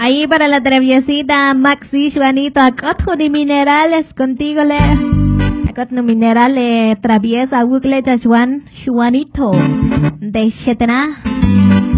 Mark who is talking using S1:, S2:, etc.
S1: Ahí para la traviesita, Maxi, Juanito, acá de minerales contigo, le. Acá no minerales, traviesa, Juanito, de Chetena.